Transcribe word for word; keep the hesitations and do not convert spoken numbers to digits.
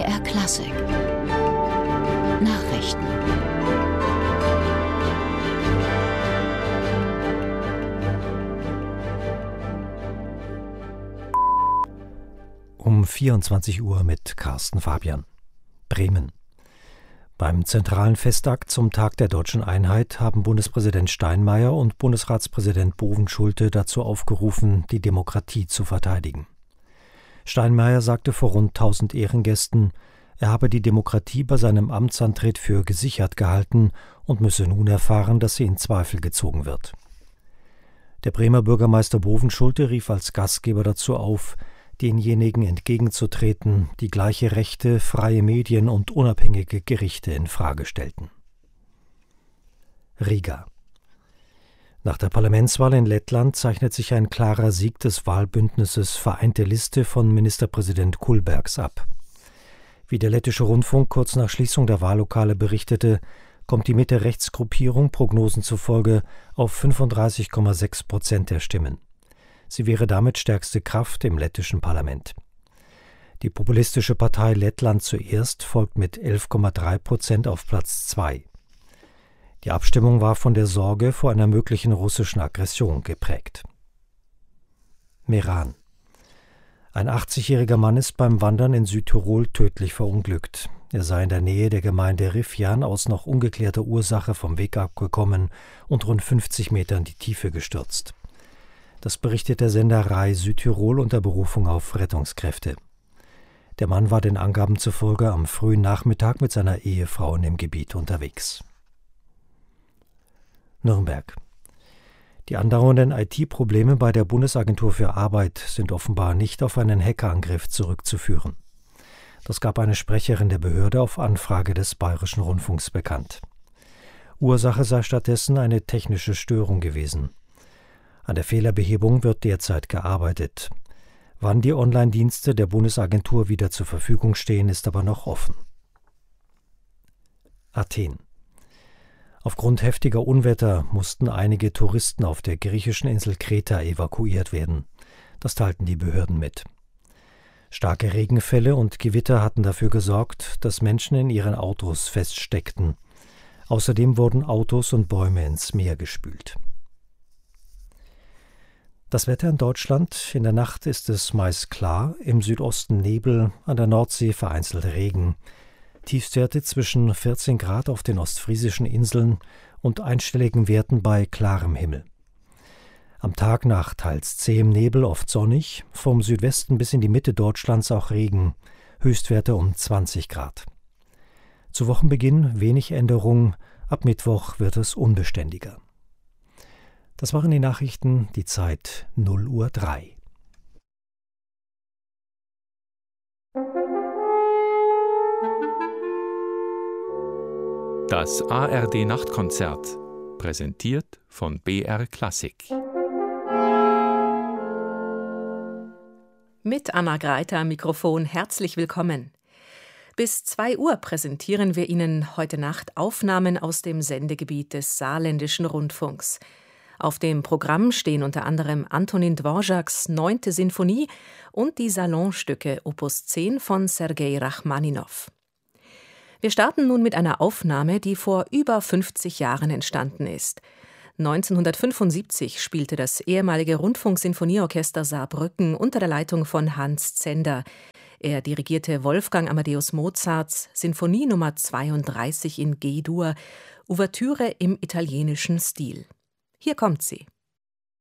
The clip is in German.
R Klassik Nachrichten. Um vierundzwanzig Uhr mit Carsten Fabian. Bremen. Beim zentralen Festakt zum Tag der Deutschen Einheit haben Bundespräsident Steinmeier und Bundesratspräsident Bovenschulte dazu aufgerufen, die Demokratie zu verteidigen. Steinmeier sagte vor rund tausend Ehrengästen, er habe die Demokratie bei seinem Amtsantritt für gesichert gehalten und müsse nun erfahren, dass sie in Zweifel gezogen wird. Der Bremer Bürgermeister Bovenschulte rief als Gastgeber dazu auf, denjenigen entgegenzutreten, die gleiche Rechte, freie Medien und unabhängige Gerichte in Frage stellten. Riga. Nach der Parlamentswahl in Lettland zeichnet sich ein klarer Sieg des Wahlbündnisses Vereinte Liste von Ministerpräsident Kulbergs ab. Wie der lettische Rundfunk kurz nach Schließung der Wahllokale berichtete, kommt die Mitte-Rechts-Gruppierung Prognosen zufolge auf fünfunddreißig Komma sechs Prozent der Stimmen. Sie wäre damit stärkste Kraft im lettischen Parlament. Die populistische Partei Lettland zuerst folgt mit elf Komma drei Prozent auf Platz zwei. Die Abstimmung war von der Sorge vor einer möglichen russischen Aggression geprägt. Meran. Ein achtzigjähriger Mann ist beim Wandern in Südtirol tödlich verunglückt. Er sei in der Nähe der Gemeinde Rifjan aus noch ungeklärter Ursache vom Weg abgekommen und rund fünfzig Meter in die Tiefe gestürzt. Das berichtet der Sender Rai Südtirol unter Berufung auf Rettungskräfte. Der Mann war den Angaben zufolge am frühen Nachmittag mit seiner Ehefrau in dem Gebiet unterwegs. Nürnberg. Die andauernden I T-Probleme bei der Bundesagentur für Arbeit sind offenbar nicht auf einen Hackerangriff zurückzuführen. Das gab eine Sprecherin der Behörde auf Anfrage des Bayerischen Rundfunks bekannt. Ursache sei stattdessen eine technische Störung gewesen. An der Fehlerbehebung wird derzeit gearbeitet. Wann die Online-Dienste der Bundesagentur wieder zur Verfügung stehen, ist aber noch offen. Athen. Aufgrund heftiger Unwetter mussten einige Touristen auf der griechischen Insel Kreta evakuiert werden. Das teilten die Behörden mit. Starke Regenfälle und Gewitter hatten dafür gesorgt, dass Menschen in ihren Autos feststeckten. Außerdem wurden Autos und Bäume ins Meer gespült. Das Wetter in Deutschland: In der Nacht ist es meist klar, im Südosten Nebel, an der Nordsee vereinzelt Regen. Tiefstwerte zwischen vierzehn Grad auf den ostfriesischen Inseln und einstelligen Werten bei klarem Himmel. Am Tag nach teils zähem Nebel, oft sonnig, vom Südwesten bis in die Mitte Deutschlands auch Regen, Höchstwerte um zwanzig Grad. Zu Wochenbeginn wenig Änderung, ab Mittwoch wird es unbeständiger. Das waren die Nachrichten, die Zeit null Uhr drei. Das A R D-Nachtkonzert, präsentiert von B R Klassik. Mit Anna Greiter am Mikrofon herzlich willkommen. Bis zwei Uhr präsentieren wir Ihnen heute Nacht Aufnahmen aus dem Sendegebiet des Saarländischen Rundfunks. Auf dem Programm stehen unter anderem Antonin Dvořáks Neunte Sinfonie und die Salonstücke Opus zehn von Sergei Rachmaninow. Wir starten nun mit einer Aufnahme, die vor über fünfzig Jahren entstanden ist. neunzehnhundertfünfundsiebzig spielte das ehemalige Rundfunksinfonieorchester Saarbrücken unter der Leitung von Hans Zender. Er dirigierte Wolfgang Amadeus Mozarts Sinfonie Nummer zweiunddreißig in G-Dur, Ouvertüre im italienischen Stil. Hier kommt sie.